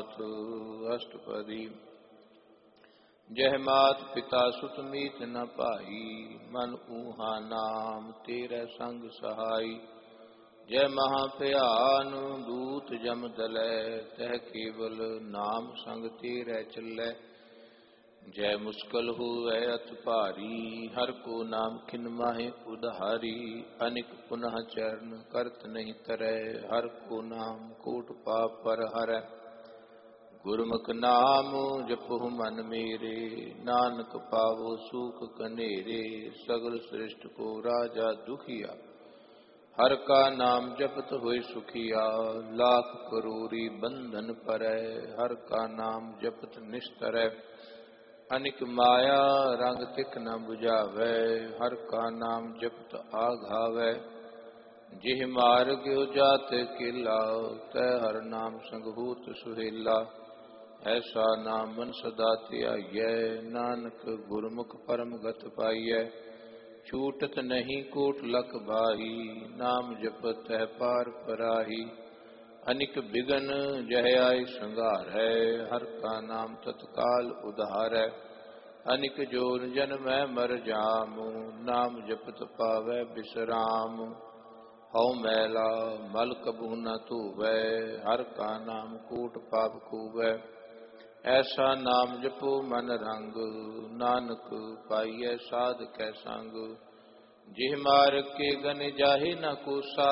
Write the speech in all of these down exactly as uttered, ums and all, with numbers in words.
मात अष्टपदी। जय मात पिता सुत मीत न पाई, मन ऊहा नाम तेरे संग सहाई। जय महाभयान दूत जम दलै, तह केवल नाम संग तेरे चलै। जय मुश्किल हुए अत भारी, हर को नाम किन माहे उधारी। अनिक पुनः चरण करत नहीं तरै, हर को नाम कोट पाप पर हरै। गुरमुख नाम जपहु मन मेरे, नानक पावो सुख कनेरे। सगल सृष्टि को राजा दुखिया, हर का नाम जपत होय सुखिया। लाख करोड़ी बंधन परै, हर का नाम जपत निस्तरै। अनिक माया रंग तिक न बुझावै, हर का नाम जपत आघावै। जिह मार्ग जात केला, तै हर नाम संग होत सुहेला। ऐसा नाम मन सदा ध्याइयै, नानक गुरमुख परम गत पाइयै। छूटत नहीं कोट लख बाही, नाम जपत है पार पराही। अनिक बिगन जह आय संघारै, हर का नाम तत्काल उद्धारै। अनिक जोन जन्मै मर जामु, नाम जपत पावै बिसराम। हौ मैला मल कबहु न धोवै, हर का नाम कोट पाप खूवै। ऐसा नाम जपो मन रंग, नानक पाइयै साध कै संग। जिह मार्ग के गन जाहि न कोसा,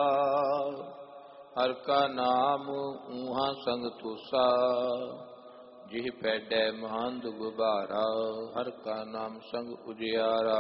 हर का नाम ऊहा संग तोसा। जिह पैडै महंद गुबारा, हर का नाम संग उजियारा।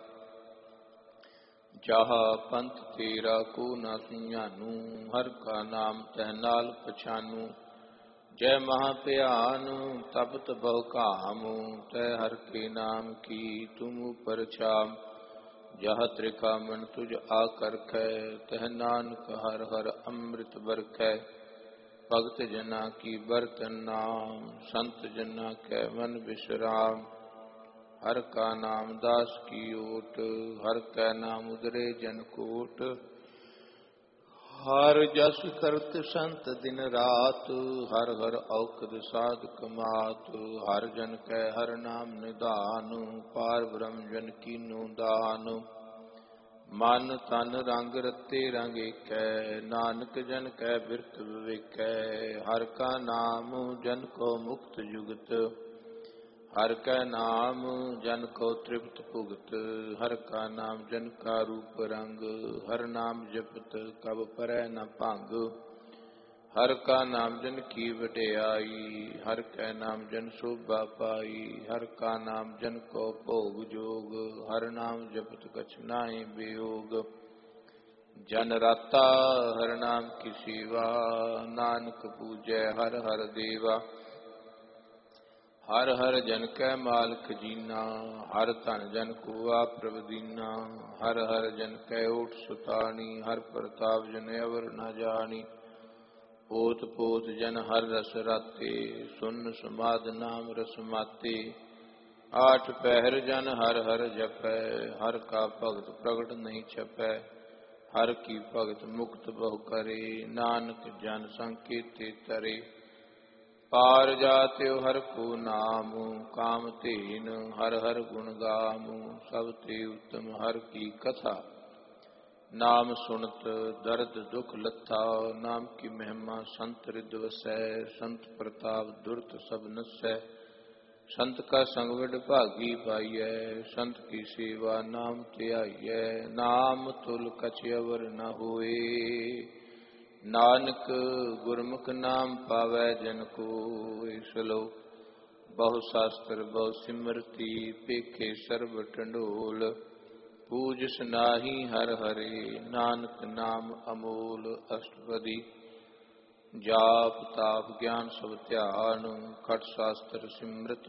जहा पंथ तेरा को न सुञानू, हर का नाम तह नाल पछानू। जय महाभयान तपत बहु कामू, तय हर के नाम की तुम ऊपर छाम। जहाँ त्रिकामन तुझ आकरखै, तह नानक हर हर अमृत बरखै। भगत जना की बरतन नाम, संत जना कै मन विश्राम। हर का नाम दास की ओट, हर कै नाम उदरे जन कोट। हर जस करत संत दिन रात, हर हर औखद साधक मात। हर जन कै हर नाम निधान, पार ब्रह्म जन कीनो दान। मन तन रंग रते रंग एकै, नानक जन कै बिरत विवेकै। हर का नाम जन को मुक्त जुगत, हर कै नाम जन को तृप्त भुगत। हर का नाम जन का रूप रंग, हर नाम जपत कब परै न भंग। हर का नाम जन की वਡਿਆਈ, हर कै नाम जन शोभा पाई। हर का नाम जन को भोग जोग, हर नाम जपत कछ नाहि वियोग। जन राता हर नाम की सेवा, नानक पूजै हर हर देवा। हर हर जन कै माल खजीना, हर धन जन को आप प्रभ दीना। हर हर जन कै ओट सुतानी, हर प्रताप जन अवर न जानी। पोत पोत जन हर रस राते, सुन समाध नाम रस माते। आठ पहर जन हर हर जपै, हर का भगत प्रगट नहीं छपै। हर की भगत मुक्त बहु करे, नानक जन संकेते तरे। पार जात्यो हर को नाम, काम तेन हर हर गुण गामु। सब ते उत्तम हर की कथा, नाम सुनत दर्द दुख लथा। नाम की महिमा संत रिद वसै, संत प्रताप दुर्त सब नसै। संत का संग विड भागी पाइयै, संत की सेवा नाम ध्याइयै। नाम तुल कछ अवर न होए, नानक गुरमुख नाम पावै जन कोय। श्लोक बहु शास्त्र बहु सिमरती, पेखे सर्ब टंडोल। पूज सनाही हर हरे, नानक नाम अमोल। अष्टपदी। जाप ताप ज्ञान सब ध्यान, खट शास्त्र सिमरत